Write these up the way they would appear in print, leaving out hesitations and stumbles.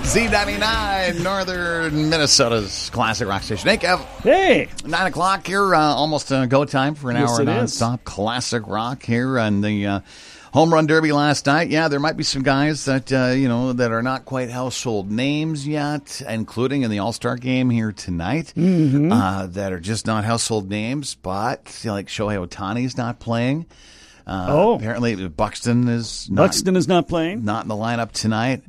Z99, northern Minnesota's classic rock station. Hey, Kev. Hey. 9 o'clock here, almost go time for an hour of non-stop classic rock here on the Home Run Derby last night. Yeah, there might be some guys that, that are not quite household names yet, including in the All-Star game here tonight, that are just not household names, but like Shohei Ohtani's not playing. Apparently Buxton is not playing. Not in the lineup tonight.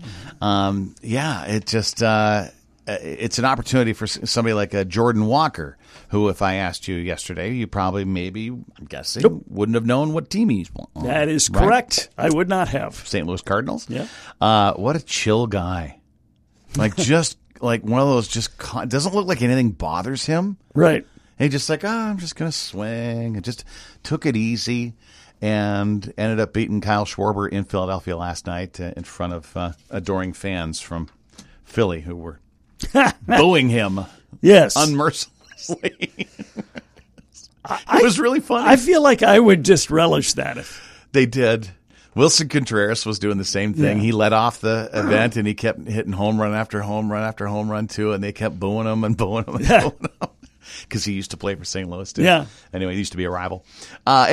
It's an opportunity for somebody like a Jordan Walker, who, if I asked you yesterday, you probably I'm guessing, wouldn't have known what team he's on. That is correct. I would not have. St. Louis Cardinals? Yeah. What a chill guy. Like, just like one of those, doesn't look like anything bothers him. Right. He just like, I'm just going to swing, and just took it easy. And ended up beating Kyle Schwarber in Philadelphia last night in front of adoring fans from Philly who were booing him unmercilessly. It was really funny. I feel like I would just relish that. They did. Wilson Contreras was doing the same thing. Yeah. He led off the event, and he kept hitting home run after home run after home run, too, and they kept booing him and booing him and booing him. Because he used to play for St. Louis, too. Yeah. Anyway, he used to be a rival. I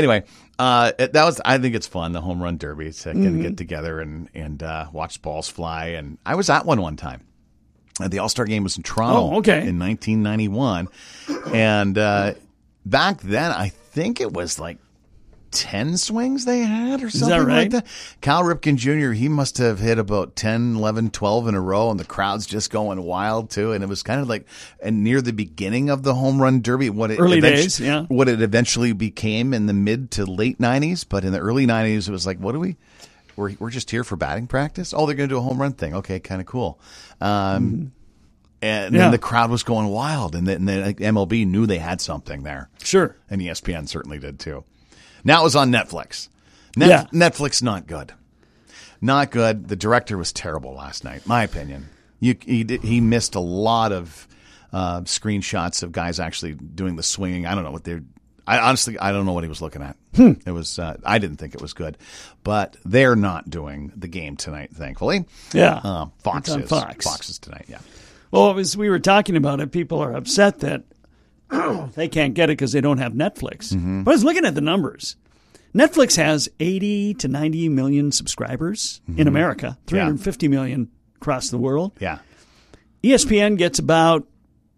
think it's fun, the Home Run Derby. It's going to get together and watch balls fly. And I was at one time. The All-Star game was in Toronto in 1991. And back then, I think it was like 10 swings they had or something like that. Cal Ripken Jr., he must have hit about 10, 11, 12 in a row, and the crowd's just going wild, too. And it was kind of like near the beginning of the Home Run Derby, what it eventually became in the mid to late 90s. But in the early 90s, it was like, we're just here for batting practice? Oh, they're going to do a home run thing. Okay, kind of cool. And then the crowd was going wild, and then MLB knew they had something there. Sure. And ESPN certainly did, too. Now it was on Netflix. Netflix, not good. Not good. The director was terrible last night, my opinion. He missed a lot of screenshots of guys actually doing the swinging. I don't know what I don't know what he was looking at. It was. I didn't think it was good, but they're not doing the game tonight, thankfully. Yeah, Fox is. Fox. Fox is tonight. Yeah. Well, as we were talking about it, people are upset that they can't get it because they don't have Netflix. But I was looking at the numbers. Netflix has 80 to 90 million subscribers in America, 350 million across the world. Yeah. ESPN gets about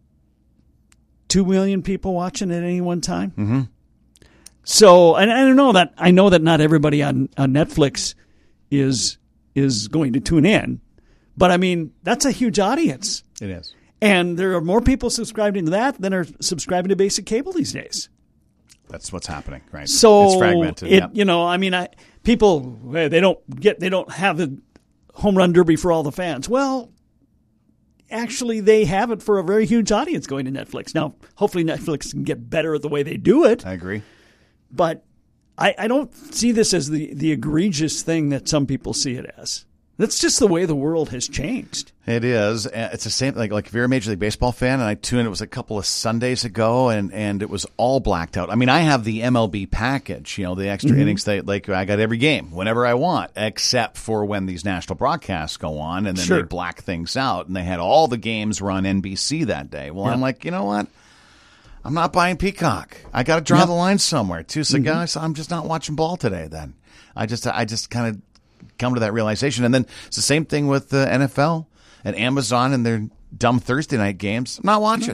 2 million people watching at any one time. So, and I know that not everybody on Netflix is going to tune in, but I mean, that's a huge audience. It is. And there are more people subscribing to that than are subscribing to basic cable these days. That's what's happening, right? So it's fragmented. People they don't have the Home Run Derby for all the fans. Well, actually, they have it for a very huge audience going to Netflix. Now, hopefully, Netflix can get better at the way they do it. I agree, but I don't see this as the egregious thing that some people see it as. That's just the way the world has changed. It is. It's the same, like if you're a Major League Baseball fan, and I tuned, it was a couple of Sundays ago, and it was all blacked out. I mean, I have the MLB package, the extra innings. I got every game whenever I want, except for when these national broadcasts go on, and then they black things out, and they had all the games run NBC that day. Well, I'm like, you know what? I'm not buying Peacock. I got to draw the line somewhere, too. So, guys, I'm just not watching ball today then. I just kind of come to that realization. And then it's the same thing with the NFL and Amazon and their dumb Thursday night games. I'm not watching.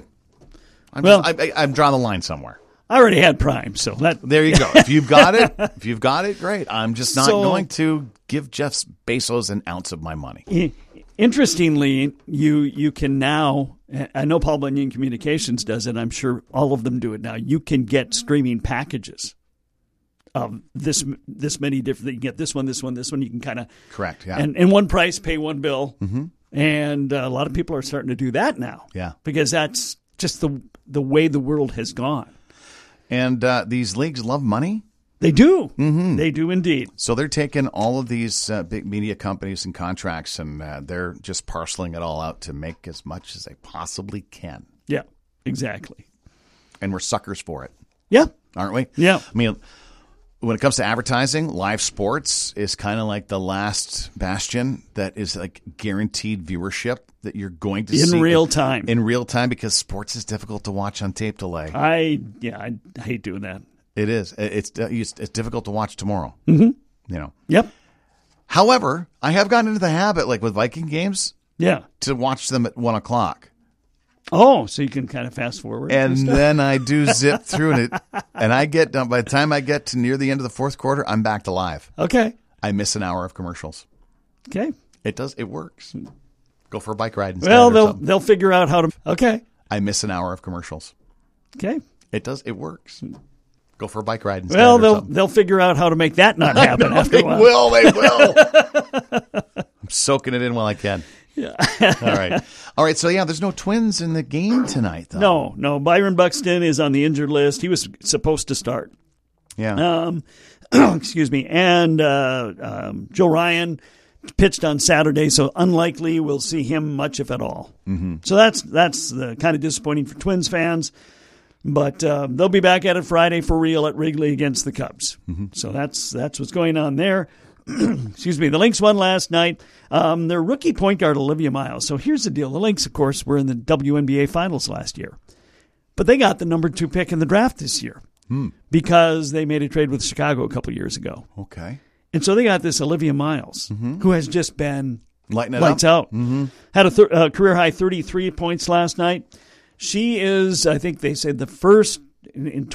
I'm drawing the line somewhere. I already had Prime, so there you go. If you've got it, great. I'm just not going to give Jeff Bezos an ounce of my money. Interestingly, you can now, I know Paul Bunyan Communications does it. I'm sure all of them do it now. You can get streaming packages. This many different. You can get this one. You can kind of correct, yeah. And one price, pay one bill, and a lot of people are starting to do that now. Yeah, because that's just the way the world has gone. And these leagues love money. They do. They do indeed. So they're taking all of these big media companies and contracts, and they're just parceling it all out to make as much as they possibly can. Yeah, exactly. And we're suckers for it. Yeah, aren't we? Yeah. I mean, when it comes to advertising, live sports is kind of like the last bastion that is like guaranteed viewership that you're going to see in real time. In real time, because sports is difficult to watch on tape delay. I hate doing that. It is. It's difficult to watch tomorrow. Mm-hmm. Yep. However, I have gotten into the habit, like with Viking games, to watch them at 1:00. Oh, so you can kind of fast forward. And then I do zip through it, and I get done. By the time I get to near the end of the fourth quarter, I'm back to live. Okay. I miss an hour of commercials. Okay. It does. It works. Go for a bike ride instead. Well, they'll figure out how to. Okay. I miss an hour of commercials. Okay. It does. It works. Go for a bike ride instead. Well, they'll figure out how to make that not happen after a while. They will. I'm soaking it in while I can. Yeah. All right. So, there's no Twins in the game tonight, though. No. Byron Buxton is on the injured list. He was supposed to start. Yeah. Excuse me. And Joe Ryan pitched on Saturday, so unlikely we'll see him much, if at all. Mm-hmm. So that's kind of disappointing for Twins fans. But they'll be back at it Friday for real at Wrigley against the Cubs. Mm-hmm. So that's what's going on there. Excuse me. The Lynx won last night. Their rookie point guard, Olivia Miles. So here's the deal. The Lynx, of course, were in the WNBA Finals last year. But they got the number 2 pick in the draft this year because they made a trade with Chicago a couple years ago. Okay. And so they got this Olivia Miles, who has just been lights out. Mm-hmm. Had a career-high 33 points last night. She is, I think they said, the first in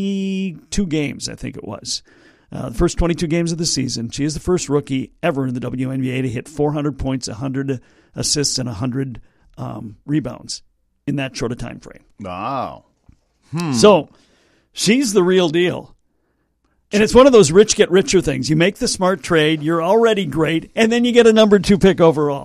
22 games, I think it was. The first 22 games of the season. She is the first rookie ever in the WNBA to hit 400 points, 100 assists, and 100 rebounds in that short a time frame. Wow. So she's the real deal. And it's one of those rich get richer things. You make the smart trade, you're already great, and then you get a number 2 pick overall.